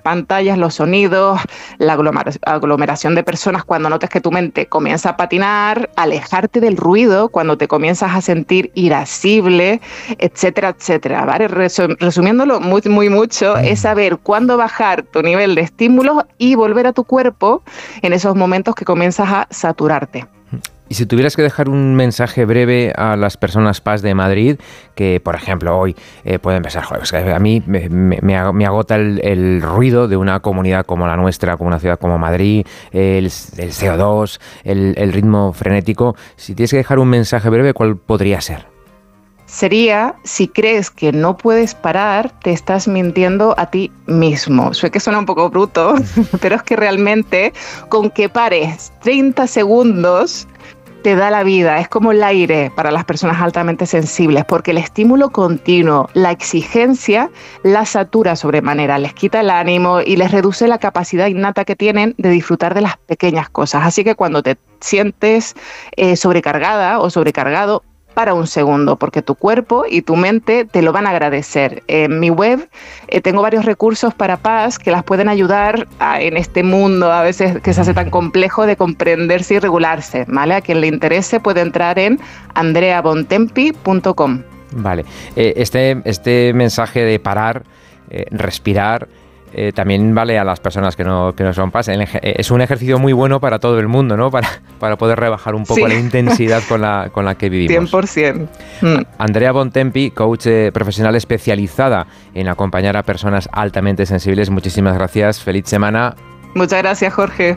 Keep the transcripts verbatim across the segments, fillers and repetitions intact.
pantallas, los sonidos, la aglomeración de personas cuando notes que tu mente comienza a patinar, alejarte del ruido cuando te comienzas a sentir irascible, etcétera, etcétera, ¿vale? Resumiéndolo muy, muy mucho, es saber cuándo bajar tu nivel de estímulos y volver a tu cuerpo en esos momentos que comienzas a saturarte. Y si tuvieras que dejar un mensaje breve a las personas P A S de Madrid, que por ejemplo hoy eh, pueden pensar, joder, es que a mí me, me, me agota el, el ruido de una comunidad como la nuestra, como una ciudad como Madrid, el, el C O dos, el, el ritmo frenético. Si tienes que dejar un mensaje breve, ¿cuál podría ser? Sería, si crees que no puedes parar, te estás mintiendo a ti mismo. Sé que suena un poco bruto, pero es que realmente con que pares treinta segundos te da la vida. Es como el aire para las personas altamente sensibles, porque el estímulo continuo, la exigencia, la satura sobremanera, les quita el ánimo y les reduce la capacidad innata que tienen de disfrutar de las pequeñas cosas. Así que cuando te sientes eh, sobrecargada o sobrecargado, para un segundo, porque tu cuerpo y tu mente te lo van a agradecer. En mi web eh, tengo varios recursos para P A S que las pueden ayudar a, en este mundo a veces que se hace tan complejo de comprenderse y regularse, ¿vale? A quien le interese puede entrar en andrea bontempi punto com. Vale, eh, este, este mensaje de parar, eh, respirar, Eh, también vale a las personas que no, que no son P A S. Es un ejercicio muy bueno para todo el mundo, ¿no? Para, para poder rebajar un poco sí. la intensidad con la, con la que vivimos. cien por ciento. Mm. Andrea Bontempi, coach eh, profesional especializada en acompañar a personas altamente sensibles. Muchísimas gracias. Feliz semana. Muchas gracias, Jorge.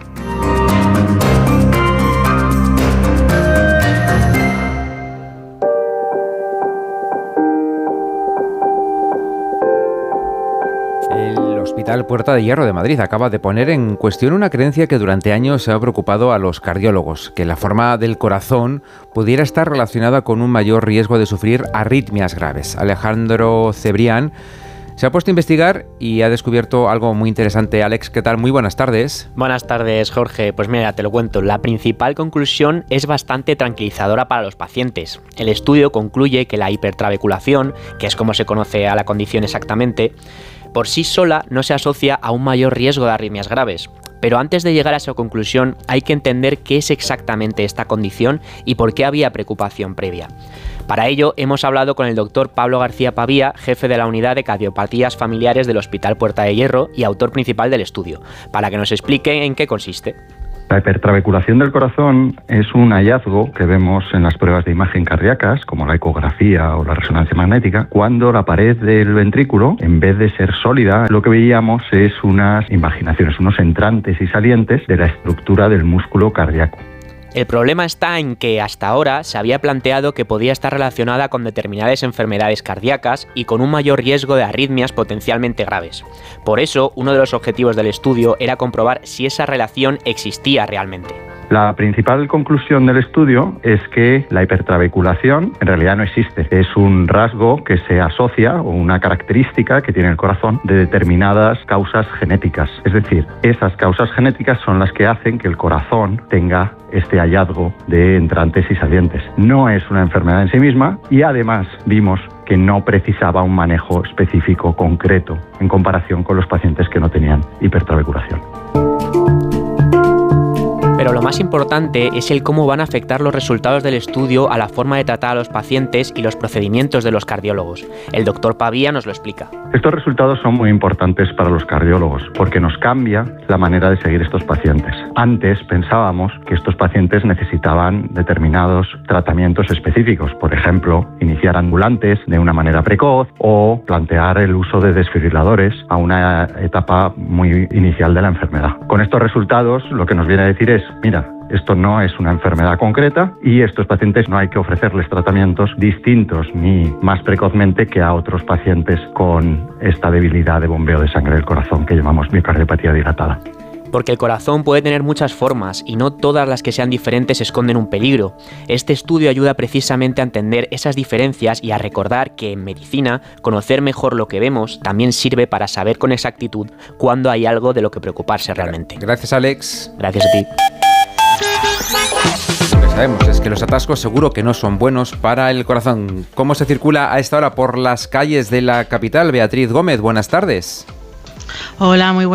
El Hospital Puerta de Hierro de Madrid acaba de poner en cuestión una creencia que durante años se ha preocupado a los cardiólogos, que la forma del corazón pudiera estar relacionada con un mayor riesgo de sufrir arritmias graves. Alejandro Cebrián se ha puesto a investigar y ha descubierto algo muy interesante. Alex, ¿qué tal? Muy buenas tardes. Buenas tardes, Jorge. Pues mira, te lo cuento. La principal conclusión es bastante tranquilizadora para los pacientes. El estudio concluye que la hipertrabeculación, que es como se conoce a la condición exactamente, por sí sola no se asocia a un mayor riesgo de arritmias graves. Pero antes de llegar a esa conclusión hay que entender qué es exactamente esta condición y por qué había preocupación previa. Para ello hemos hablado con el doctor Pablo García Pavía, jefe de la unidad de cardiopatías familiares del Hospital Puerta de Hierro y autor principal del estudio, para que nos explique en qué consiste. La hipertrabeculación del corazón es un hallazgo que vemos en las pruebas de imagen cardíacas, como la ecografía o la resonancia magnética, cuando la pared del ventrículo, en vez de ser sólida, lo que veíamos es unas invaginaciones, unos entrantes y salientes de la estructura del músculo cardíaco. El problema está en que hasta ahora se había planteado que podía estar relacionada con determinadas enfermedades cardíacas y con un mayor riesgo de arritmias potencialmente graves. Por eso, uno de los objetivos del estudio era comprobar si esa relación existía realmente. La principal conclusión del estudio es que la hipertrabeculación en realidad no existe. Es un rasgo que se asocia o una característica que tiene el corazón de determinadas causas genéticas. Es decir, esas causas genéticas son las que hacen que el corazón tenga este hallazgo de entrantes y salientes. No es una enfermedad en sí misma y además vimos que no precisaba un manejo específico concreto en comparación con los pacientes que no tenían hipertrabeculación. Pero lo más importante es el cómo van a afectar los resultados del estudio a la forma de tratar a los pacientes y los procedimientos de los cardiólogos. El doctor Pavía nos lo explica. Estos resultados son muy importantes para los cardiólogos porque nos cambia la manera de seguir estos pacientes. Antes pensábamos que estos pacientes necesitaban determinados tratamientos específicos, por ejemplo, iniciar ambulantes de una manera precoz o plantear el uso de desfibriladores a una etapa muy inicial de la enfermedad. Con estos resultados lo que nos viene a decir es, mira, esto no es una enfermedad concreta y a estos pacientes no hay que ofrecerles tratamientos distintos ni más precozmente que a otros pacientes con esta debilidad de bombeo de sangre del corazón que llamamos miocardiopatía dilatada. Porque el corazón puede tener muchas formas y no todas las que sean diferentes esconden un peligro. Este estudio ayuda precisamente a entender esas diferencias y a recordar que en medicina conocer mejor lo que vemos también sirve para saber con exactitud cuándo hay algo de lo que preocuparse realmente. Gracias, Alex. Gracias a ti. Lo que sabemos es que los atascos seguro que no son buenos para el corazón. ¿Cómo se circula a esta hora por las calles de la capital? Beatriz Gómez, buenas tardes. Hola, muy buenas.